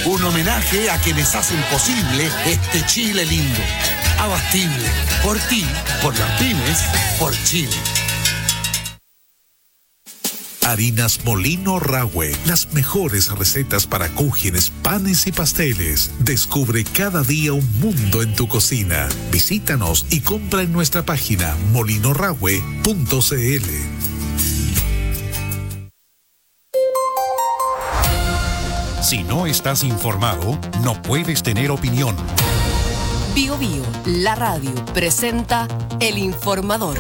Un homenaje a quienes hacen posible este Chile lindo. Abastible. Por ti, por las pymes, por Chile. Harinas Molino Rahue, las mejores recetas para cúgenes, panes y pasteles. Descubre cada día un mundo en tu cocina. Visítanos y compra en nuestra página molinorahue.cl. Si no estás informado, no puedes tener opinión. Bio Bio, la radio, presenta El Informador.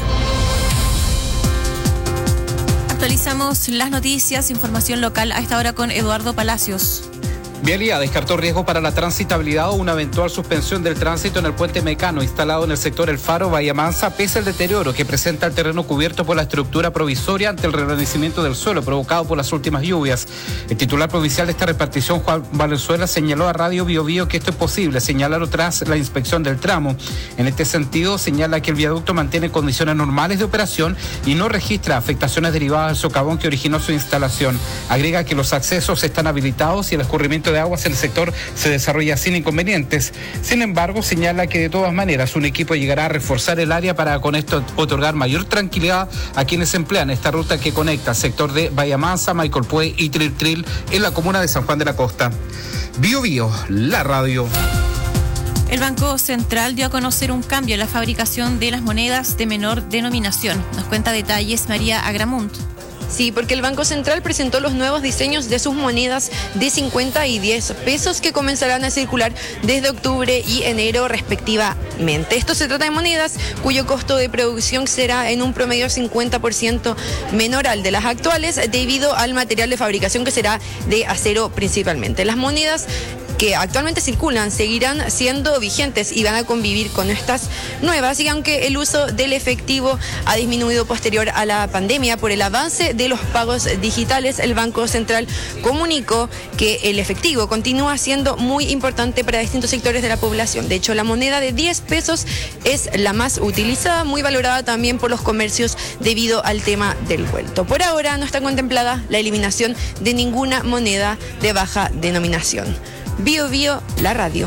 Actualizamos las noticias, información local a esta hora con Eduardo Palacios. Vialidad descartó riesgo para la transitabilidad o una eventual suspensión del tránsito en el puente Mecano instalado en el sector El Faro, Bahía Mansa, pese al deterioro que presenta el terreno cubierto por la estructura provisoria ante el reordenamiento del suelo provocado por las últimas lluvias. El titular provincial de esta repartición, Juan Valenzuela, señaló a Radio Bio Bio que esto es posible, señalaron tras la inspección del tramo. En este sentido, señala que el viaducto mantiene condiciones normales de operación y no registra afectaciones derivadas del socavón que originó su instalación. Agrega que los accesos están habilitados y el escurrimiento de aguas en el sector se desarrolla sin inconvenientes. Sin embargo, señala que de todas maneras un equipo llegará a reforzar el área para con esto otorgar mayor tranquilidad a quienes emplean esta ruta que conecta el sector de Bahía Mansa, Michael Puey y Tril en la comuna de San Juan de la Costa. Bio Bio, la radio. El Banco Central dio a conocer un cambio en la fabricación de las monedas de menor denominación. Nos cuenta detalles María Agramunt. Sí, porque el Banco Central presentó los nuevos diseños de sus monedas de 50 y 10 pesos que comenzarán a circular desde octubre y enero respectivamente. Esto se trata de monedas cuyo costo de producción será en un promedio 50% menor al de las actuales debido al material de fabricación que será de acero principalmente. Las monedas que actualmente circulan seguirán siendo vigentes y van a convivir con estas nuevas, y aunque el uso del efectivo ha disminuido posterior a la pandemia por el avance de los pagos digitales, el Banco Central comunicó que el efectivo continúa siendo muy importante para distintos sectores de la población. De hecho, la moneda de 10 pesos es la más utilizada, muy valorada también por los comercios debido al tema del vuelto. Por ahora no está contemplada la eliminación de ninguna moneda de baja denominación. Bio Bio, la radio.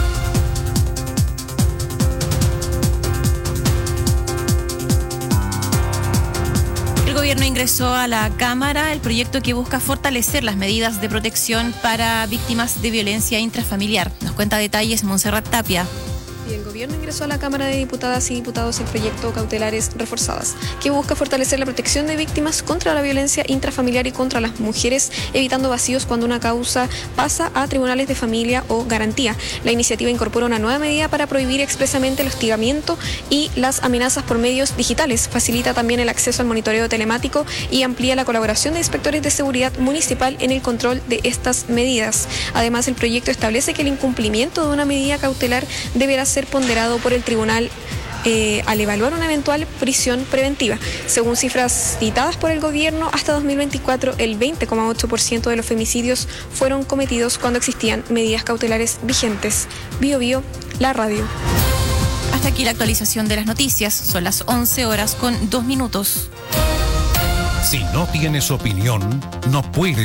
El gobierno ingresó a la Cámara el proyecto que busca fortalecer las medidas de protección para víctimas de violencia intrafamiliar. Nos cuenta detalles Montserrat Tapia. Y el gobierno ingresó a la Cámara de Diputadas y Diputados el proyecto Cautelares Reforzadas, que busca fortalecer la protección de víctimas contra la violencia intrafamiliar y contra las mujeres, evitando vacíos cuando una causa pasa a tribunales de familia o garantía. La iniciativa incorpora una nueva medida para prohibir expresamente el hostigamiento y las amenazas por medios digitales. Facilita también el acceso al monitoreo telemático y amplía la colaboración de inspectores de seguridad municipal en el control de estas medidas. Además, el proyecto establece que el incumplimiento de una medida cautelar deberá ser ponderado por el tribunal al evaluar una eventual prisión preventiva. Según cifras citadas por el gobierno, hasta 2024 el 20,8% de los femicidios fueron cometidos cuando existían medidas cautelares vigentes. Bio Bio, la radio. Hasta aquí la actualización de las noticias. Son las 11:02. Si no tienes opinión, no puedes